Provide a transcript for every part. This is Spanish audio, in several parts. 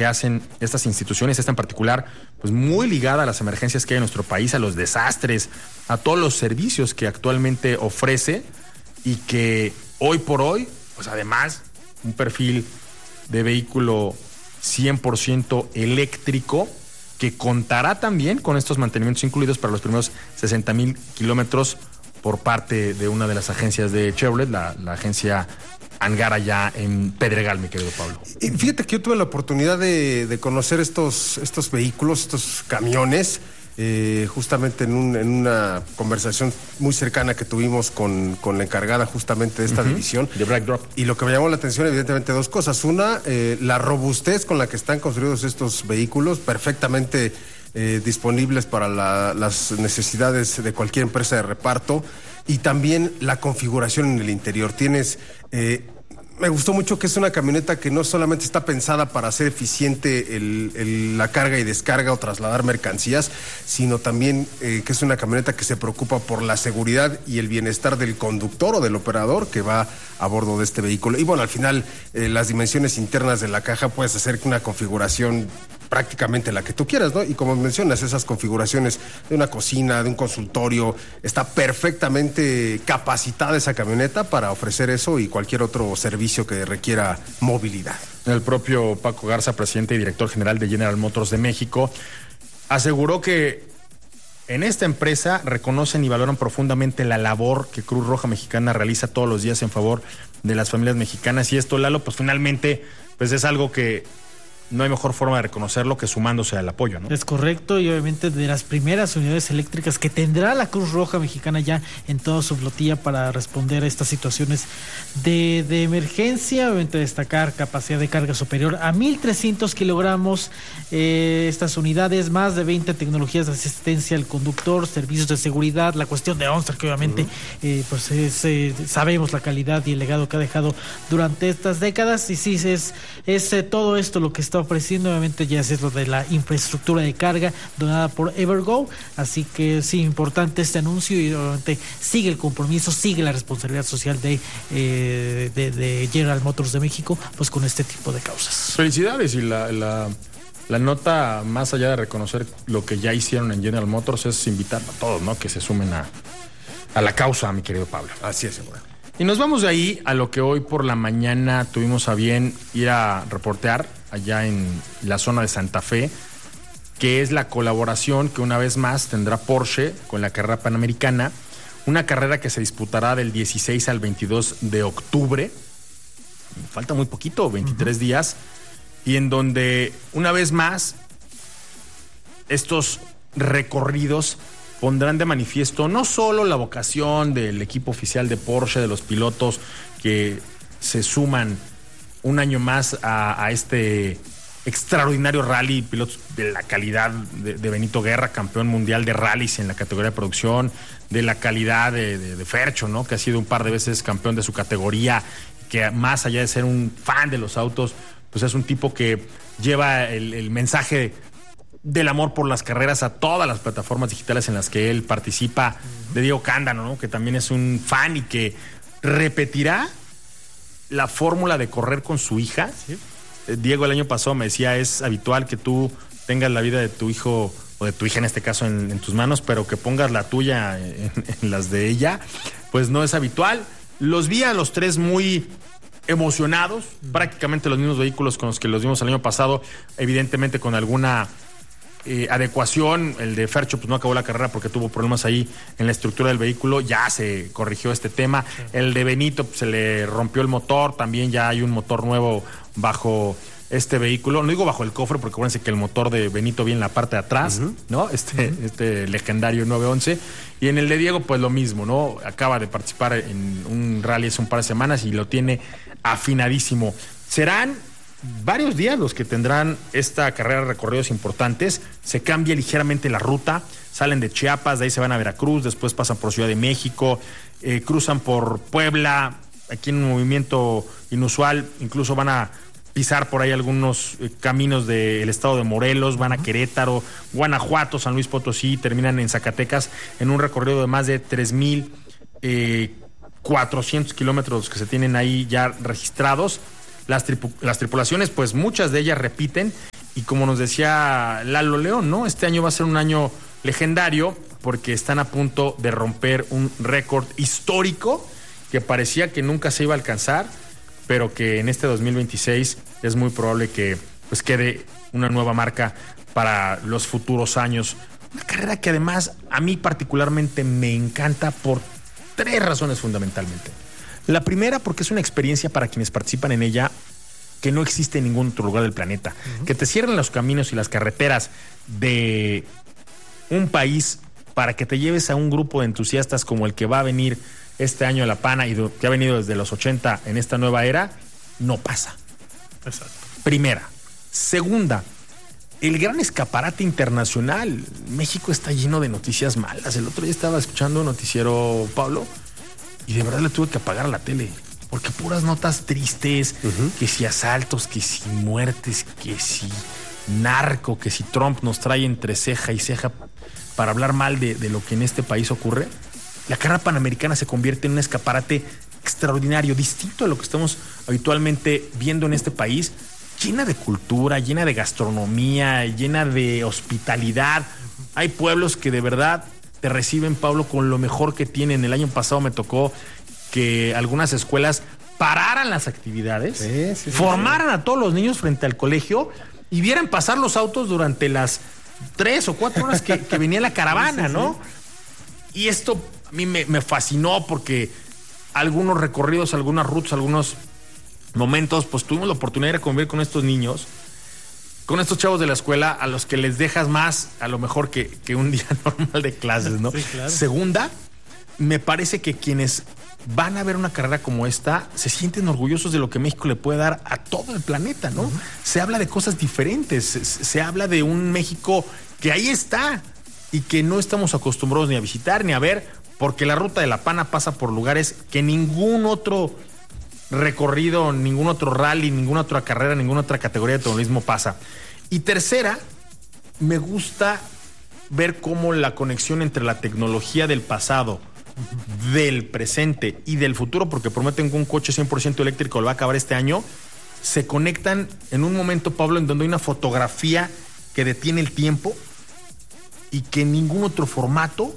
que hacen estas instituciones, esta en particular, pues muy ligada a las emergencias que hay en nuestro país, a los desastres, a todos los servicios que actualmente ofrece y que hoy por hoy, pues además, un perfil de vehículo 100% eléctrico que contará también con estos mantenimientos incluidos para los primeros 60,000 kilómetros por parte de una de las agencias de Chevrolet, la agencia Angara, ya en Pedregal, mi querido Pablo. Y fíjate que yo tuve la oportunidad de conocer estos vehículos, estos camiones, justamente en una conversación muy cercana que tuvimos con la encargada justamente de esta división. De Black Drop. Y lo que me llamó la atención, evidentemente, dos cosas. Una, la robustez con la que están construidos estos vehículos, perfectamente disponibles para las necesidades de cualquier empresa de reparto, y también la configuración en el interior. Me gustó mucho que es una camioneta que no solamente está pensada para hacer eficiente la carga y descarga o trasladar mercancías, sino también que es una camioneta que se preocupa por la seguridad y el bienestar del conductor o del operador que va a bordo de este vehículo. Y bueno, al final, las dimensiones internas de la caja puedes hacer una configuración prácticamente la que tú quieras, ¿no? Y como mencionas, esas configuraciones de una cocina, de un consultorio, está perfectamente capacitada esa camioneta para ofrecer eso y cualquier otro servicio que requiera movilidad. El propio Paco Garza, presidente y director general de General Motors de México, aseguró que en esta empresa reconocen y valoran profundamente la labor que Cruz Roja Mexicana realiza todos los días en favor de las familias mexicanas. Y esto, Lalo, pues finalmente pues es algo que no hay mejor forma de reconocerlo que sumándose al apoyo, ¿no? Es correcto, y obviamente de las primeras unidades eléctricas que tendrá la Cruz Roja Mexicana ya en toda su flotilla para responder a estas situaciones de emergencia. Obviamente destacar capacidad de carga superior a 1,300 kilogramos, estas unidades, más de 20 tecnologías de asistencia al conductor, servicios de seguridad, la cuestión de OnStar, que obviamente sabemos la calidad y el legado que ha dejado durante estas décadas, y sí, es todo esto lo que está ofreciendo. Obviamente ya es lo de la infraestructura de carga donada por Evergo, así que sí, importante este anuncio, y obviamente sigue el compromiso, sigue la responsabilidad social de General Motors de México, pues con este tipo de causas. Felicidades, y la nota, más allá de reconocer lo que ya hicieron en General Motors, es invitar a todos, ¿no?, que se sumen a la causa, mi querido Pablo. Así es, bueno. Y nos vamos de ahí a lo que hoy por la mañana tuvimos a bien ir a reportear allá en la zona de Santa Fe, que es la colaboración que una vez más tendrá Porsche con la carrera panamericana, una carrera que se disputará del 16 al 22 de octubre, falta muy poquito, 23 días, y en donde una vez más estos recorridos pondrán de manifiesto no solo la vocación del equipo oficial de Porsche, de los pilotos que se suman un año más a este extraordinario rally, pilotos de la calidad de Benito Guerra, campeón mundial de rallies en la categoría de producción, de la calidad de Fercho, ¿no?, que ha sido un par de veces campeón de su categoría, que más allá de ser un fan de los autos, pues es un tipo que lleva el mensaje del amor por las carreras a todas las plataformas digitales en las que él participa, de Diego Cándano, ¿no?, que también es un fan y que repetirá la fórmula de correr con su hija. ¿Sí? Diego el año pasado me decía, es habitual que tú tengas la vida de tu hijo, o de tu hija en este caso, en tus manos, pero que pongas la tuya en las de ella, pues no es habitual. Los vi a los tres muy emocionados, prácticamente los mismos vehículos con los que los vimos el año pasado, evidentemente con alguna adecuación. El de Fercho pues no acabó la carrera porque tuvo problemas ahí en la estructura del vehículo, ya se corrigió este tema. Sí. El de Benito pues, se le rompió el motor, también ya hay un motor nuevo bajo este vehículo, no digo bajo el cofre porque acuérdense que el motor de Benito viene en la parte de atrás, ¿no? Este legendario 911. Y en el de Diego pues lo mismo, ¿no? Acaba de participar en un rally hace un par de semanas y lo tiene afinadísimo. Serán varios días los que tendrán esta carrera de recorridos importantes. Se cambia ligeramente la ruta, salen de Chiapas, de ahí se van a Veracruz, después pasan por Ciudad de México, cruzan por Puebla, aquí en un movimiento inusual, incluso van a pisar por ahí algunos caminos del estado de Morelos, van a Querétaro, Guanajuato, San Luis Potosí, terminan en Zacatecas en un recorrido de más de 3,400 kilómetros que se tienen ahí ya registrados. Las tripulaciones, pues muchas de ellas repiten Y como nos decía Lalo León, ¿no? Este año va a ser un año legendario porque están a punto de romper un récord histórico que parecía que nunca se iba a alcanzar, pero que en este 2026 es muy probable que pues quede una nueva marca para los futuros años. Una carrera que además a mí particularmente me encanta por 3 razones fundamentalmente. La primera, porque es una experiencia para quienes participan en ella que no existe en ningún otro lugar del planeta. Que te cierren los caminos y las carreteras de un país para que te lleves a un grupo de entusiastas como el que va a venir este año a La Pana y que ha venido desde los 80 en esta nueva era, no pasa. Exacto. Primera. Segunda, el gran escaparate internacional. México está lleno de noticias malas. El otro día estaba escuchando un noticiero, Pablo, y de verdad le tuve que apagar la tele. Porque puras notas tristes, que si asaltos, que si muertes, que si narco, que si Trump nos trae entre ceja y ceja para hablar mal de lo que en este país ocurre. La carrera panamericana se convierte en un escaparate extraordinario, distinto a lo que estamos habitualmente viendo en este país, llena de cultura, llena de gastronomía, llena de hospitalidad. Hay pueblos que de verdad te reciben, Pablo, con lo mejor que tienen. El año pasado me tocó que algunas escuelas pararan las actividades, formaran a todos los niños frente al colegio y vieran pasar los autos durante las 3 o 4 horas que venía la caravana, ¿no? Y esto a mí me fascinó porque algunos recorridos, algunas rutas, algunos momentos, pues tuvimos la oportunidad de convivir con estos niños, con estos chavos de la escuela, a los que les dejas más, a lo mejor, que un día normal de clases, ¿no? Sí, claro. Segunda, me parece que quienes van a ver una carrera como esta se sienten orgullosos de lo que México le puede dar a todo el planeta, ¿no? Se habla de cosas diferentes, se habla de un México que ahí está y que no estamos acostumbrados ni a visitar ni a ver, porque la Ruta de la Pana pasa por lugares que ningún otro recorrido, ningún otro rally, ninguna otra carrera, ninguna otra categoría de automovilismo pasa. Y tercera, me gusta ver cómo la conexión entre la tecnología del pasado, del presente y del futuro, porque prometen que un coche 100% eléctrico lo va a acabar este año, se conectan en un momento, Pablo, en donde hay una fotografía que detiene el tiempo y que en ningún otro formato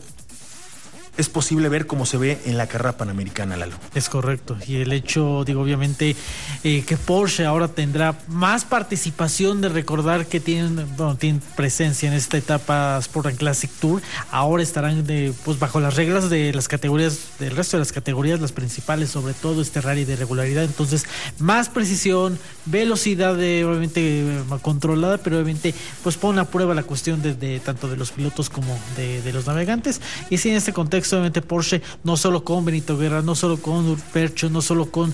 es posible ver cómo se ve en la carrera panamericana, Lalo. Es correcto. Y el hecho, digo, obviamente, que Porsche ahora tendrá más participación de recordar que tienen presencia en esta etapa Sport and Classic Tour. Ahora estarán pues bajo las reglas de las categorías, del resto de las categorías, las principales, sobre todo este rally de regularidad. Entonces, más precisión, velocidad obviamente controlada, pero obviamente pues pone a prueba la cuestión de tanto de los pilotos como de los navegantes. Y sí, en este contexto, obviamente Porsche, no solo con Benito Guerra, no solo con Percho, no solo con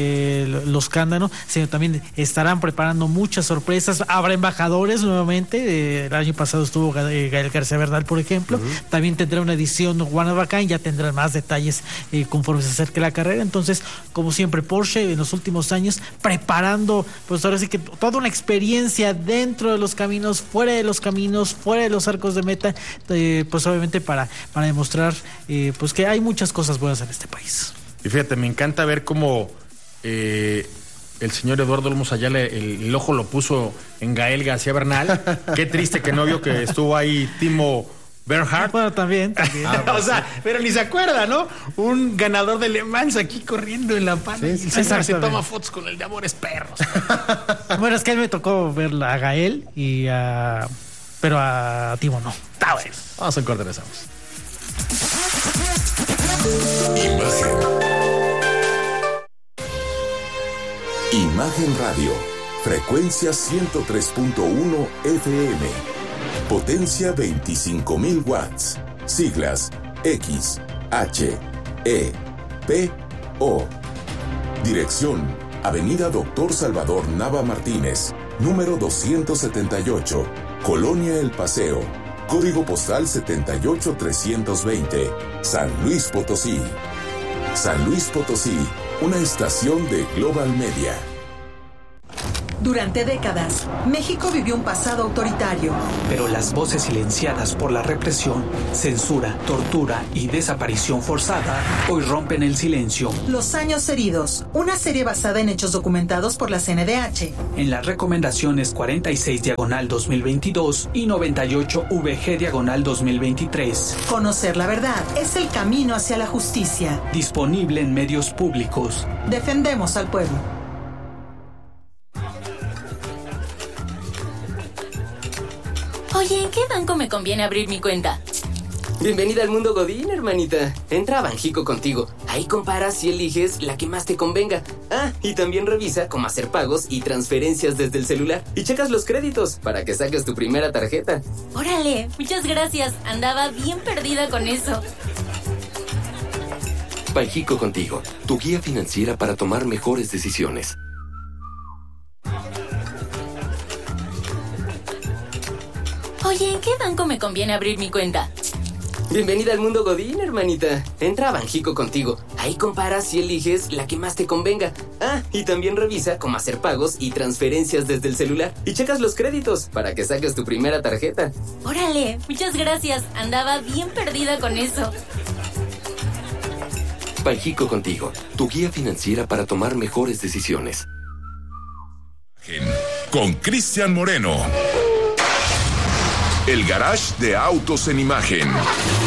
los Cándano, sino también estarán preparando muchas sorpresas. Habrá embajadores nuevamente. El año pasado estuvo Gael García Bernal, por ejemplo. También tendrá una edición Juan Bacán, ya tendrán más detalles conforme se acerque la carrera. Entonces, como siempre, Porsche en los últimos años preparando, pues ahora sí que toda una experiencia dentro de los caminos, fuera de los caminos, fuera de los arcos de meta, pues obviamente para demostrar pues que hay muchas cosas buenas en este país. Y fíjate, me encanta ver cómo el señor Eduardo Olmos Ayala el ojo lo puso en Gael García Bernal. Qué triste que no vio que estuvo ahí Timo Bernhard. Bueno, también. O sea, pero ni se acuerda, ¿no? Un ganador de Le Mans aquí corriendo en La Pana. Sí, y se toma fotos con el de Amores Perros. Bueno, es que a mí me tocó ver a Gael pero a Timo no. Está bueno. Vamos a un corte, regresamos. Imagen Radio, frecuencia 103.1 FM, potencia 25.000 watts, siglas X, H, E, P, O. Dirección, Avenida Doctor Salvador Nava Martínez, número 278, Colonia El Paseo, código postal 78320, San Luis Potosí. San Luis Potosí, una estación de Global Media. Durante décadas, México vivió un pasado autoritario. Pero las voces silenciadas por la represión, censura, tortura y desaparición forzada hoy rompen el silencio. Los años heridos, una serie basada en hechos documentados por la CNDH. En las recomendaciones 46/2022 y 98/VG/2023. Conocer la verdad es el camino hacia la justicia. Disponible en medios públicos. Defendemos al pueblo. Oye, ¿en qué banco me conviene abrir mi cuenta? Bienvenida al mundo Godín, hermanita. Entra a Banjico Contigo. Ahí comparas y eliges la que más te convenga. Ah, y también revisa cómo hacer pagos y transferencias desde el celular. Y checas los créditos para que saques tu primera tarjeta. Órale, muchas gracias. Andaba bien perdida con eso. Banjico Contigo, tu guía financiera para tomar mejores decisiones. Oye, ¿en qué banco me conviene abrir mi cuenta? Bienvenida al mundo Godín, hermanita. Entra a Banjico Contigo. Ahí comparas y eliges la que más te convenga. Ah, y también revisa cómo hacer pagos y transferencias desde el celular. Y checas los créditos para que saques tu primera tarjeta. Órale, muchas gracias. Andaba bien perdida con eso. Banjico Contigo, tu guía financiera para tomar mejores decisiones. Con Cristian Moreno. El garage de autos en imagen.